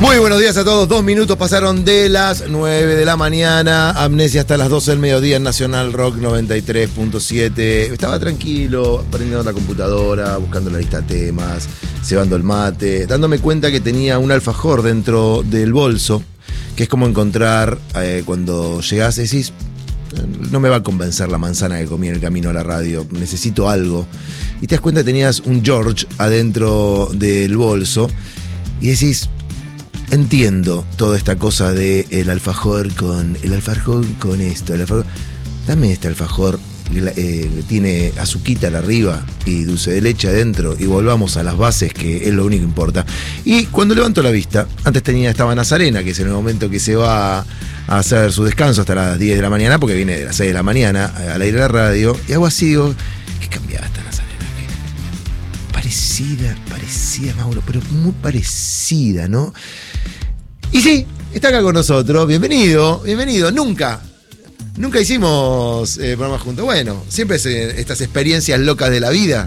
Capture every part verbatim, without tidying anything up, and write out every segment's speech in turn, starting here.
Muy buenos días a todos. Dos minutos pasaron de las nueve de la mañana. Amnesia hasta las doce del mediodía en Nacional Rock noventa y tres punto siete. Estaba tranquilo, prendiendo la computadora, buscando la lista de temas, cebando el mate, dándome cuenta que tenía un alfajor dentro del bolso, que es como encontrar eh, cuando llegás y decís, no me va a convencer la manzana que comí en el camino a la radio, necesito algo. Y te das cuenta que tenías un George adentro del bolso y decís, entiendo toda esta cosa de el alfajor con el alfajor con esto, el alfajor, dame este alfajor, eh, tiene azuquita arriba y dulce de leche adentro y volvamos a las bases, que es lo único que importa. Y cuando levanto la vista, antes tenía estaba Nazarena, que es en el momento que se va a hacer su descanso hasta las diez de la mañana, porque viene de las seis de la mañana al aire de la radio, y hago así, digo, qué cambiada está Nazarena, qué parecida, parecida, Mauro, pero muy parecida, ¿no? Y sí, está acá con nosotros. Bienvenido, bienvenido. Nunca, nunca hicimos eh, programa juntos. Bueno, siempre es eh, estas experiencias locas de la vida.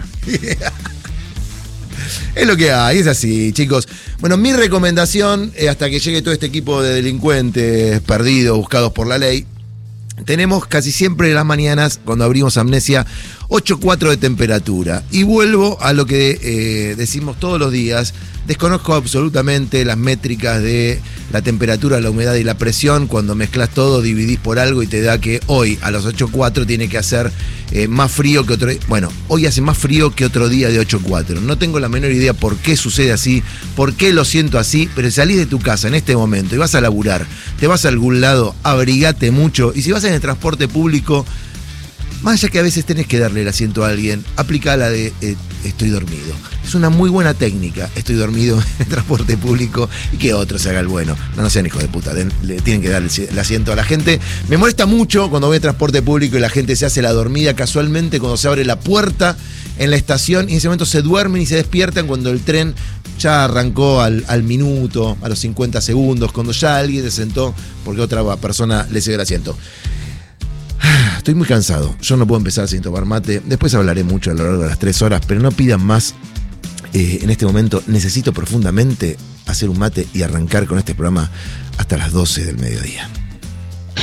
Es lo que hay, es así, chicos. Bueno, mi recomendación, eh, hasta que llegue todo este equipo de delincuentes perdidos, buscados por la ley, tenemos casi siempre en las mañanas, cuando abrimos Amnesia, ocho coma cuatro de temperatura. Y vuelvo a lo que eh, decimos todos los días. Desconozco absolutamente las métricas de la temperatura, la humedad y la presión. Cuando mezclas todo, dividís por algo y te da que hoy a los ocho coma cuatro tiene que hacer eh, más frío que otro día. Bueno, hoy hace más frío que otro día de ocho coma cuatro. No tengo la menor idea por qué sucede así, por qué lo siento así, pero salís de tu casa en este momento y vas a laburar, te vas a algún lado, abrigate mucho. Y si vas en el transporte público, más allá que a veces tenés que darle el asiento a alguien, aplica la de eh, estoy dormido. Es una muy buena técnica, estoy dormido en el transporte público, y que otro se haga el bueno. No, no sean hijos de puta, den, le tienen que dar el, el asiento a la gente. Me molesta mucho cuando voy a transporte público y la gente se hace la dormida casualmente cuando se abre la puerta en la estación y en ese momento se duermen y se despiertan cuando el tren ya arrancó al, al minuto, a los cincuenta segundos, cuando ya alguien se sentó porque otra persona le cedió el asiento. Estoy muy cansado, yo no puedo empezar sin tomar mate. Después hablaré mucho a lo largo de las tres horas, pero no pidan más. Eh, en este momento necesito profundamente hacer un mate y arrancar con este programa hasta las doce del mediodía.